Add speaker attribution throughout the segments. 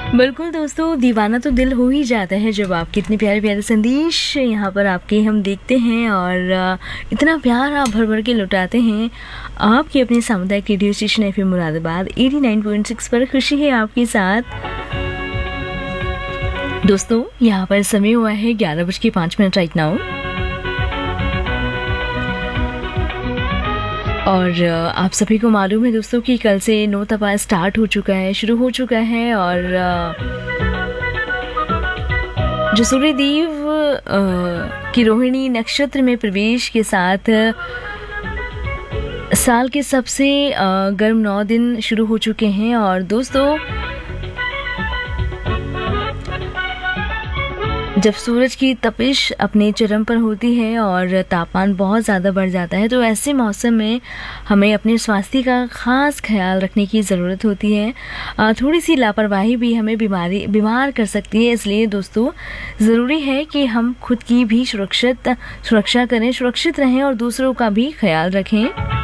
Speaker 1: बिल्कुल दोस्तों, दीवाना तो दिल हो ही जाता है जब आपके इतने प्यारे प्यारे संदेश यहाँ पर आपके हम देखते हैं और इतना प्यार आप भर भर के लुटाते हैं। आपके अपने सामुदायिक रेडियो स्टेशन एफएम मुरादाबाद 89.6 पर खुशी है आपके साथ। दोस्तों, यहाँ पर समय हुआ है 11:05 राइट नाउ और आप सभी को मालूम है दोस्तों कि कल से नो तपा स्टार्ट हो चुका है, शुरू हो चुका है और जो सूर्यदेव की रोहिणी नक्षत्र में प्रवेश के साथ साल के सबसे गर्म 9 दिन शुरू हो चुके हैं। और दोस्तों, जब सूरज की तपिश अपने चरम पर होती है और तापमान बहुत ज़्यादा बढ़ जाता है तो ऐसे मौसम में हमें अपने स्वास्थ्य का ख़ास ख्याल रखने की ज़रूरत होती है। थोड़ी सी लापरवाही भी हमें बीमार कर सकती है, इसलिए दोस्तों ज़रूरी है कि हम खुद की भी सुरक्षा करें, सुरक्षित रहें और दूसरों का भी ख्याल रखें।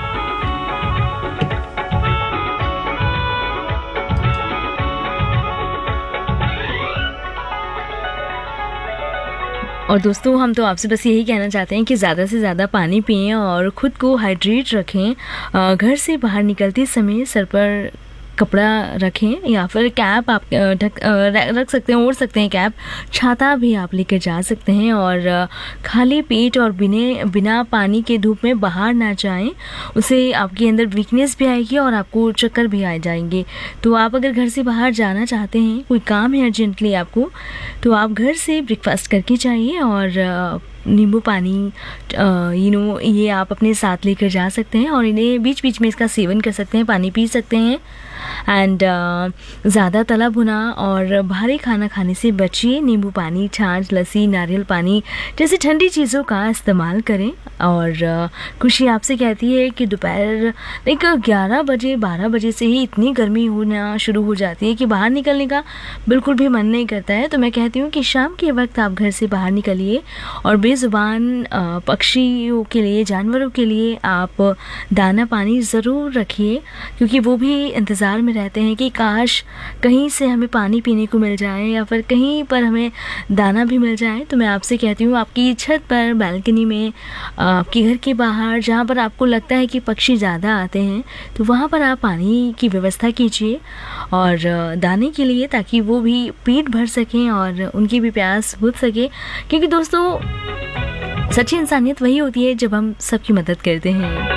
Speaker 1: और दोस्तों, हम तो आपसे बस यही कहना चाहते हैं कि ज़्यादा से ज़्यादा पानी पिएं और ख़ुद को हाइड्रेट रखें। घर से बाहर निकलते समय सर पर कपड़ा रखें या फिर कैप आप रख सकते हैं, ओढ़ सकते हैं कैप, छाता भी आप लेकर जा सकते हैं और खाली पेट और बिना पानी के धूप में बाहर ना जाएं, उससे आपके अंदर वीकनेस भी आएगी और आपको चक्कर भी आ जाएंगे। तो आप अगर घर से बाहर जाना चाहते हैं, कोई काम है अर्जेंटली आपको, तो आप घर से ब्रेकफास्ट करके जाइए और नींबू पानी ये आप अपने साथ लेकर जा सकते हैं और इन्हें बीच बीच में इसका सेवन कर सकते हैं, पानी पी सकते हैं। एंड ज़्यादा तला भुना और भारी खाना खाने से बचिए। नींबू पानी, छाछ, लस्सी, नारियल पानी जैसी ठंडी चीज़ों का इस्तेमाल करें। और खुशी आपसे कहती है कि दोपहर 11 बजे 12 बजे से ही इतनी गर्मी होना शुरू हो जाती है कि बाहर निकलने का बिल्कुल भी मन नहीं करता है। तो मैं कहती हूँ कि शाम के वक्त आप घर से बाहर निकलिए और बेजुबान पक्षियों के लिए, जानवरों के लिए आप दाना पानी ज़रूर रखिए, क्योंकि वो भी इंतज़ार में रहते हैं कि काश कहीं से हमें पानी पीने को मिल जाए या फिर कहीं पर हमें दाना भी मिल जाए। तो मैं आपसे कहती हूँ, आपकी छत पर, बालकनी में, आपके घर के बाहर, जहाँ पर आपको लगता है कि पक्षी ज़्यादा आते हैं, तो वहाँ पर आप पानी की व्यवस्था कीजिए और दाने के लिए, ताकि वो भी पेट भर सकें और उनकी भी प्यास बुझ सके। क्योंकि दोस्तों, सच्ची इंसानियत वही होती है जब हम सबकी मदद करते हैं।